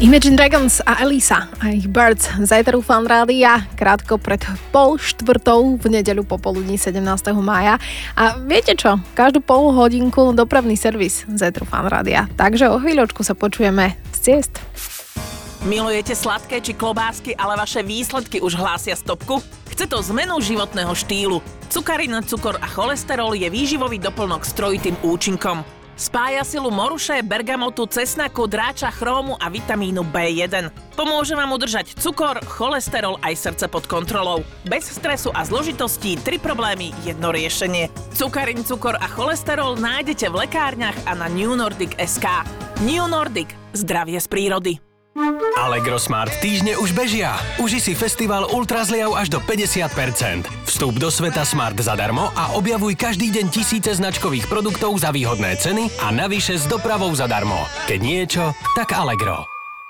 Imagine Dragons a Elisa a ich Birds z éteru Fan Rádia krátko pred 3:30 v nedeľu popoludní 17. mája. A viete čo? Každú pol hodinku dopravný servis z éteru Fan Rádia. Takže o chvíľočku sa počujeme z ciest. Milujete sladké či klobásky, ale vaše výsledky už hlásia stopku? Chce to zmenu životného štýlu. Cukarina, cukor a cholesterol je výživový doplnok s trojitým účinkom. Spája silu moruše, bergamotu, cesnaku, dráča, chrómu a vitamínu B1. Pomôže vám udržať cukor, cholesterol aj srdce pod kontrolou. Bez stresu a zložitostí 3 problémy, jedno riešenie. Cukarin, cukor a cholesterol nájdete v lekárniach a na newnordic.sk. New Nordic. Zdravie z prírody. Allegro Smart týždne už bežia. Uži si festival ultra zliav až do 50%. Vstup do sveta Smart zadarmo a objavuj každý deň tisíce značkových produktov za výhodné ceny a navyše s dopravou zadarmo. Keď niečo, tak Allegro.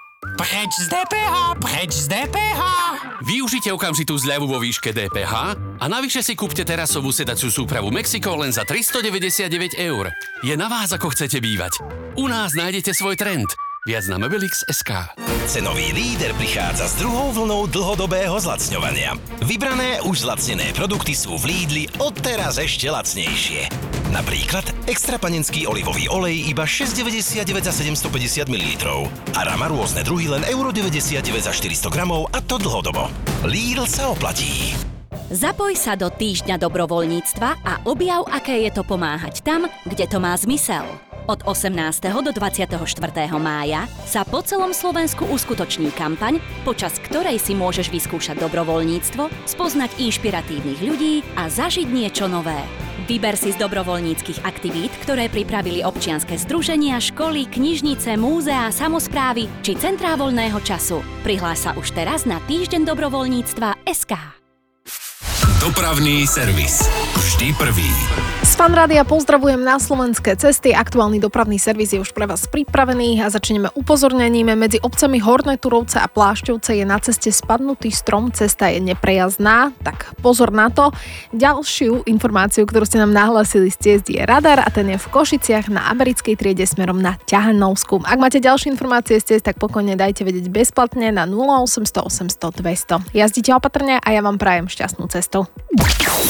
Preč z DPH, preč z DPH! Využite okamžitú zľavu vo výške DPH a navyše si kúpte terasovú sedaciu súpravu Mexico len za 399 €. Je na vás, ako chcete bývať. U nás nájdete svoj trend. Viac na Mobilix.sk. Cenový líder prichádza s druhou vlnou dlhodobého zlacňovania. Vybrané už zlacnené produkty sú v Lidli odteraz ešte lacnejšie. Napríklad extra panenský olivový olej iba 6,99 za 750 ml. A Rama rôzne druhy len 1,99 € za 400 gramov a to dlhodobo. Lidl sa oplatí. Zapoj sa do týždňa dobrovoľníctva a objav, aké je to pomáhať tam, kde to má zmysel. Od 18. do 24. mája sa po celom Slovensku uskutoční kampaň, počas ktorej si môžeš vyskúšať dobrovoľníctvo, spoznať inšpiratívnych ľudí a zažiť niečo nové. Vyber si z dobrovoľníckych aktivít, ktoré pripravili občianske združenia, školy, knižnice, múzeá, samosprávy či centrá voľného času. Prihlás sa už teraz na týždeň-dobrovoľníctva.sk. Dopravný servis. Vždy prvý. Z Fan Rádia pozdravujem na slovenské cesty. Aktuálny dopravný servis je už pre vás pripravený a začneme upozornením. Medzi obcami Horné Turovce a Plášťovce je na ceste spadnutý strom, cesta je neprejazdná, tak pozor na to. Ďalšiu informáciu, ktorú ste nám nahlásili z ciest, je radar a ten je v Košiciach na Americkej triede smerom na Ťahanovsku. Ak máte ďalšie informácie z ciest, tak pokojne dajte vedieť bezplatne na 0800 800 200. Jazdite opatrne a ja vám prajem šťastnú cestu.